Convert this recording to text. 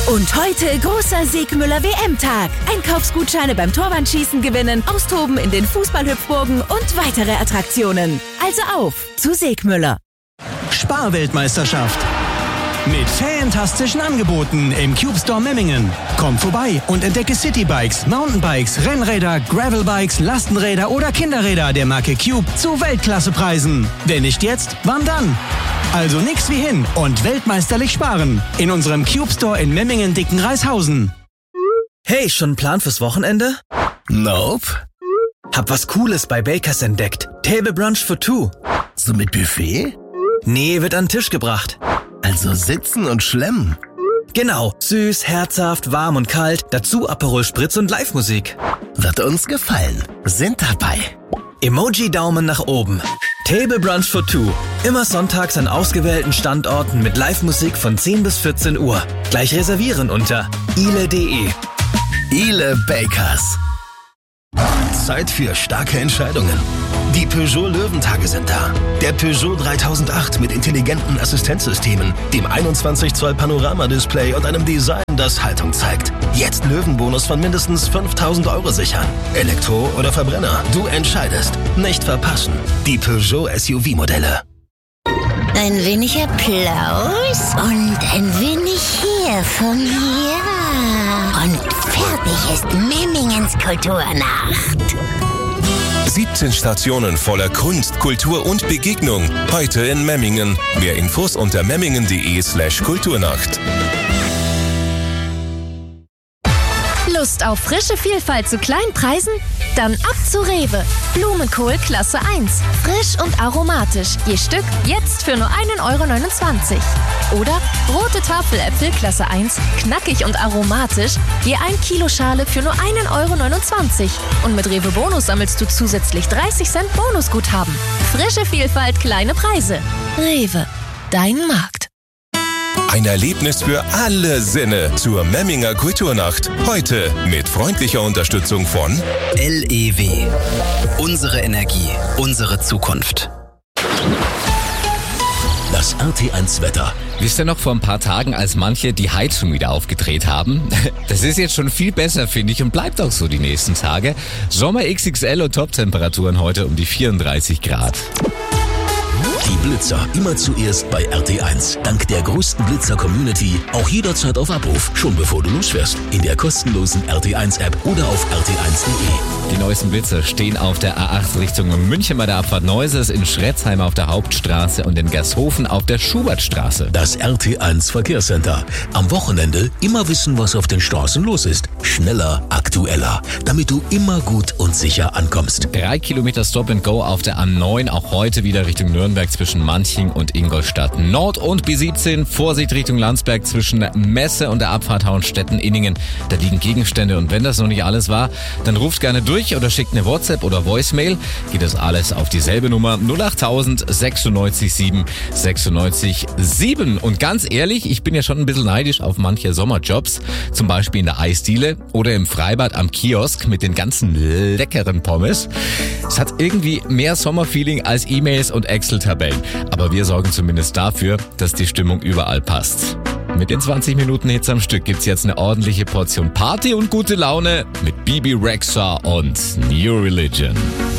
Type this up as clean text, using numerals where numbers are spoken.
Und heute großer Segmüller WM-Tag. Einkaufsgutscheine beim Torwandschießen gewinnen, austoben in den Fußballhüpfburgen und weitere Attraktionen. Also auf zu Segmüller. Sparweltmeisterschaft. Mit fantastischen Angeboten im Cube Store Memmingen. Komm vorbei und entdecke Citybikes, Mountainbikes, Rennräder, Gravelbikes, Lastenräder oder Kinderräder der Marke Cube zu Weltklassepreisen. Wenn nicht jetzt, wann dann? Also nix wie hin und weltmeisterlich sparen. In unserem Cube Store in Memmingen-Dickenreishausen. Hey, schon ein Plan fürs Wochenende? Nope. Hab was Cooles bei Bakers entdeckt. Table Brunch for two. So mit Buffet? Nee, wird an den Tisch gebracht. Also sitzen und schlemmen. Genau, süß, herzhaft, warm und kalt, dazu Aperol Spritz und Live-Musik. Wird uns gefallen. Sind dabei. Emoji-Daumen nach oben. Table Brunch for two. Immer sonntags an ausgewählten Standorten mit Live-Musik von 10 bis 14 Uhr. Gleich reservieren unter ile.de. Ile Bakers. Zeit für starke Entscheidungen. Die Peugeot Löwentage sind da. Der Peugeot 3008 mit intelligenten Assistenzsystemen, dem 21 Zoll Panoramadisplay und einem Design, das Haltung zeigt. Jetzt Löwenbonus von mindestens 5.000 € sichern. Elektro oder Verbrenner, du entscheidest. Nicht verpassen. Die Peugeot SUV-Modelle. Ein wenig Applaus und ein wenig hier von mir. Und fertig ist Memmingens Kulturnacht. 17 Stationen voller Kunst, Kultur und Begegnung. Heute in Memmingen. Mehr Infos unter memmingen.de/Kulturnacht. Lust auf frische Vielfalt zu kleinen Preisen? Dann ab zu Rewe. Blumenkohl Klasse 1. Frisch und aromatisch. Je Stück jetzt für nur 1,29 €. Oder rote Tafeläpfel Klasse 1. Knackig und aromatisch. Je 1 Kilo Schale für nur 1,29 €. Und mit Rewe Bonus sammelst du zusätzlich 30 Cent Bonusguthaben. Frische Vielfalt, kleine Preise. Rewe. Dein Markt. Ein Erlebnis für alle Sinne zur Memminger Kulturnacht. Heute mit freundlicher Unterstützung von LEW. Unsere Energie, unsere Zukunft. Das RT1-Wetter. Wisst ihr noch vor ein paar Tagen, als manche die Heizung wieder aufgedreht haben? Das ist jetzt schon viel besser, finde ich, und bleibt auch so die nächsten Tage. Sommer XXL und Top-Temperaturen heute um die 34 Grad. Die Blitzer immer zuerst bei RT1. Dank der größten Blitzer-Community auch jederzeit auf Abruf, schon bevor du losfährst. In der kostenlosen RT1-App oder auf rt1.de. Die neuesten Blitzer stehen auf der A8 Richtung München bei der Abfahrt Neuses, in Schretzheim auf der Hauptstraße und in Gershofen auf der Schubertstraße. Das RT1 Verkehrscenter. Am Wochenende immer wissen, was auf den Straßen los ist. Schneller, aktueller, damit du immer gut und sicher ankommst. 3 Kilometer Stop and Go auf der A9, auch heute wieder Richtung Nürnberg zwischen Manching und Ingolstadt Nord und B17. Vorsicht Richtung Landsberg zwischen Messe und der Abfahrt Hauenstetten-Inningen. Da liegen Gegenstände und wenn das noch nicht alles war, dann ruft gerne durch oder schickt eine WhatsApp oder Voicemail. Geht das alles auf dieselbe Nummer 08000 96 7 96 7. Und ganz ehrlich, ich bin ja schon ein bisschen neidisch auf manche Sommerjobs. Zum Beispiel in der Eisdiele oder im Freibad am Kiosk mit den ganzen leckeren Pommes. Es hat irgendwie mehr Sommerfeeling als E-Mails und Excel-Tabellen. Aber wir sorgen zumindest dafür, dass die Stimmung überall passt. Mit den 20 Minuten Hits am Stück gibt's jetzt eine ordentliche Portion Party und gute Laune mit Bibi Rexha und New Religion.